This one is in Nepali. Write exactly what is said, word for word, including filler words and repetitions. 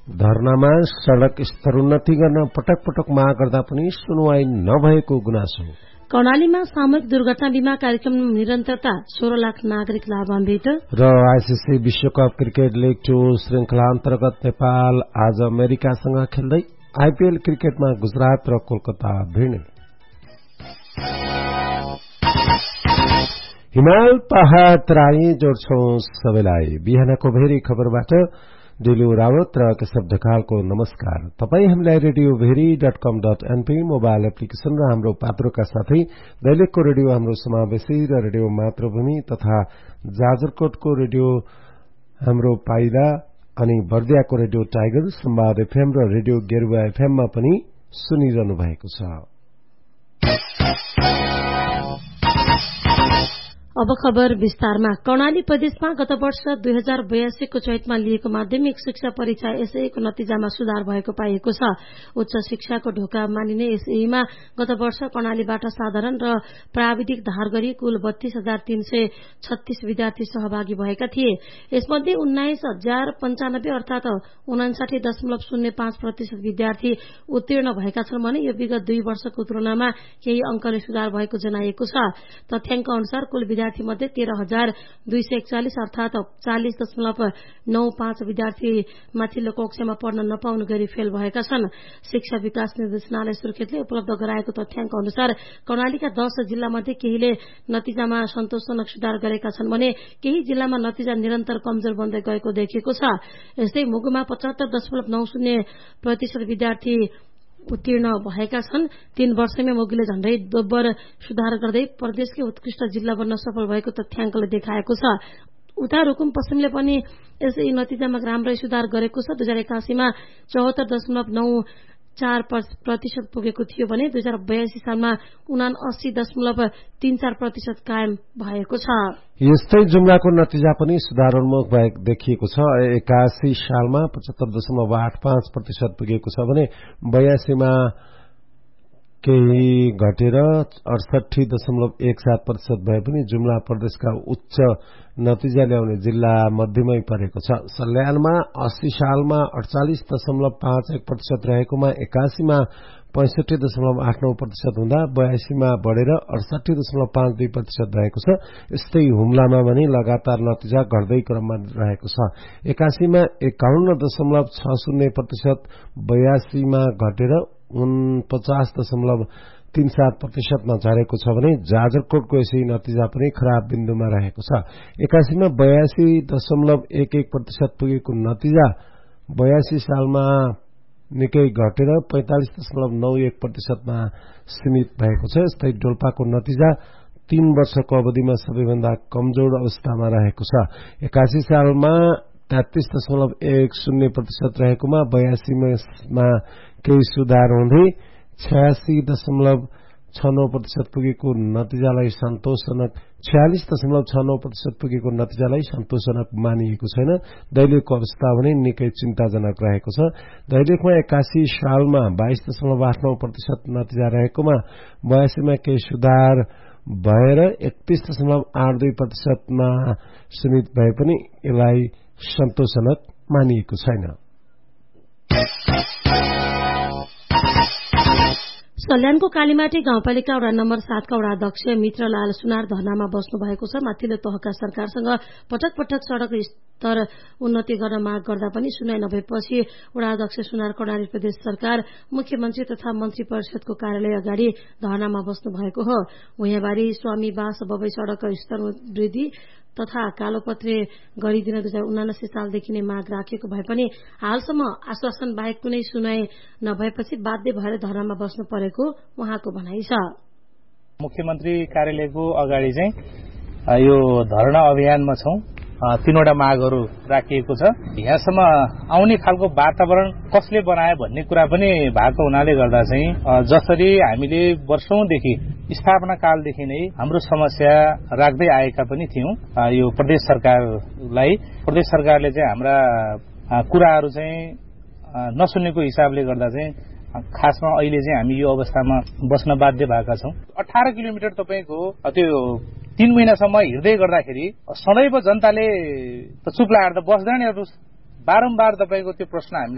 धरनामा सड़क स्तरोन्नति गर्न पटक पटक माग गर्दा पनि सुनवाई नभएको गुनासो। कर्णालीमा सामूहिक दुर्घटना बीमा कार्यक्रम निरन्तरता सोह्र लाख नागरिक लाभान्वित। र आईसीसी विश्वकप क्रिकेट लिग टू श्रृंखला अन्तर्गत नेपाल आज अमेरिकासँग खेल्दै। आईपीएल क्रिकेटमा गुजरात र कोलकाता भिड्ने। हिमाल पहाड़ तराई जोड्छौं सबैलाई। बिहानको भेरी खबरबाट दिलु रावत र केशव ढकालको नमस्कार। तपाई हामीलाई रेडियो भेरी डट कम डट एनपी मोबाइल एप्लिकेशन र हाम्रो पात्रोका साथै दैलेखको रेडियो हाम्रो समावेशी र रेडियो मातृभूमि तथा जाजरकोटको रेडियो हाम्रो पाइला अनि बर्दियाको रेडियो टाइगर, संवाद एफएम र रेडियो गेरुवा एफएममा पनि सुनिरहनु भएको छ। अब खबर विस्तारमा। कर्णाली प्रदेशमा गत वर्ष दुई हजार बयासीको चैतमा लिएको माध्यमिक शिक्षा परीक्षा एसएईको नतिजामा सुधार भएको पाइएको छ। उच्च शिक्षाको ढोका मानिने एसएईमा गत वर्ष कर्णालीबाट साधारण र प्राविधिक धार गरी कुल बत्तीस हजार तीन सय छत्तीस विद्यार्थी सहभागी भएका थिए। यसमध्ये उन्नाइस हजार पञ्चानब्बे अर्थात उनासाठी दशमलव शून्य पाँच प्रतिशत विद्यार्थी उत्तीर्ण भएका छन् भने यो विगत दुई वर्षको तुलनामा केही अंकले सुधार भएको जनाइएको छ। तथ्याङ्क अनुसार कुल विद्यार्थी मध्ये तेह्र हजार दुई सय एकचालिस अर्थात चालिस दशमलव नौ पाँच विद्यार्थी माथिल्लो कक्षामा पढ्न नपाउने गरी फेल भएका छन्। शिक्षा विकास निर्देशनालय सुर्खेतले उपलब्ध गराएको तथ्याङ्क अनुसार कर्णालीका दश जिल्ला मध्ये केहीले नतिजामा सन्तोषजनक सुधार गरेका छन् भने केही जिल्लामा नतिजा निरन्तर कमजोर बन्दै गएको देखिएको छ। यस्तै मुगुमा पचहत्तर दशमलव नौ शून्य प्रतिशत विद्यार्थी उत्तीर्ण भएका छन्। तीन वर्षमै मोगीले झण्डै दोब्बर सुधार गर्दै प्रदेशकै उत्कृष्ट जिल्ला बन्न सफल भएको तथ्याङ्कले देखाएको छ। उता रुकुम पश्चिमले पनि यसै नतिजामा राम्रै सुधार गरेको छ। दुई हजार एकासीमा चौहत्तर दशमलव नौ चार प्रतिशत पुगेको थियो भने दुई हजार बयासी सालमा उना अस्सी दशमलव तीन चार प्रतिशत कायम भएको छ। यस्तै जुम्लाको नतिजा पनि सुधारोन्मुख भएको देखिएको छ। एकासी सालमा पचहत्तर दशमलव आठ पाँच प्रतिशत पुगेको छ भने बयासीमा केही घटेर अडसठी दशमलव एक सात प्रतिशत भए पनि जुम्ला प्रदेशका उच्च नतिजा ल्याउने जिल्ला मध्यमै परेको छ। सल्यानमा अस्सी सालमा अडचालिस दशमलव पाँच एक प्रतिशत रहेकोमा एकासीमा पैंसठी दशमलव आठ नौ प्रतिशत हुँदा बयासीमा बढ़ेर अडसठी दशमलव पाँच दुई प्रतिशत रहेको छ। यस्तै हुम्लामा पनि लगातार नतिजा घट्दै क्रममा रहेको छ। एकासीमा एकाउन्न दशमलव छ शून्य प्रतिशत, बयासीमा घटेर उनपचास दशमलव तीन सात प्रतिशतमा झरेको छ भने जाजरकोटको यसै नतिजा पनि खराब बिन्दुमा रहेको छ। एकासीमा बयासी दशमलव एक एक प्रतिशत पुगेको नतिजा बयासी सालमा निकै घटेर पैंतालिस दशमलव नौ एक प्रतिशतमा सीमित भएको छ। यस्तै डोल्पाको नतिजा तीन वर्षको अवधिमा सबैभन्दा कमजोर अवस्थामा रहेको छ। एकासी सालमा तेत्तीस दशमलव एक शून्य प्रतिशत रहेकोमा बयासीमा केही सुधार हुँदै छयासी दशमलव छ नौ प्रतिशत पुगेको नतिजालाई सन्तोषजनक छयालिस दशमलव छ नौ प्रतिशत पुगेको नतिजालाई सन्तोषजनक मानिएको छैन। दैलेखको अवस्था भने निकै चिन्ताजनक रहेको छ। दैलेखमा एकासी सालमा बाइस दशमलव आठ नौ प्रतिशत नतिजा रहेकोमा बयासीमा केही सुधार भएर एकतीस दशमलव आठ दुई प्रतिशतमा सीमित भए पनि यसलाई सन्तोषजनक मानिएको छैन। सल्यानको कालीमाटी गाउँपालिका वडा नम्बर सातका वडा अध्यक्ष मित्रलाल सुनार धरनामा बस्नु भएको छ। माथिल्लो तहका सरकारसँग पटक पटक सड़क स्तर उन्नति गर्न माग गर्दा पनि सुनाई नभएपछि वडा अध्यक्ष सुनार कर्णाली प्रदेश सरकार, मुख्यमन्त्री तथा मन्त्री परिषदको कार्यालय अगाडि धरनामा बस्नु भएको हो। भुइँबारी स्वामी बास बबई सड़क स्तर वृद्धि तथा कालोपत्रे गरिदिन दुई हजार उनासी सालदेखि नै माग राखेको भए पनि हालसम्म आश्वासन बाहेक कुनै सुनाई नभएपछि बाध्य भएर धरनामा बस्नु परेको उहाँको भनाइ छ। मुख्यमन्त्री कार्यालयको अगाडि चाहिँ यो धरना अभियानमा छौं। तीनवटा मागहरू राखिएको छ। यहाँसम्म आउने खालको वातावरण कसले बनायो भन्ने कुरा पनि भएको हुनाले गर्दा चाहिँ जसरी हामीले वर्षौंदेखि स्थापना कालदेखि नै हाम्रो समस्या राख्दै आएका पनि थियौं। यो प्रदेश सरकारलाई प्रदेश सरकारले चाहिँ हाम्रा कुराहरू चाहिँ नसुनेको हिसाबले गर्दा चाहिँ खासमा अहिले चाहिँ हामी यो अवस्थामा बस्न बाध्य भएका छौं। अठारह किलोमिटर तपाईको त्यो तीन महिनासम्म हिँड्दै गर्दाखेरि सदैव जनताले त चुप लागेर त बस्दैन। बारम्बार तपाईको त्यो प्रश्न हामी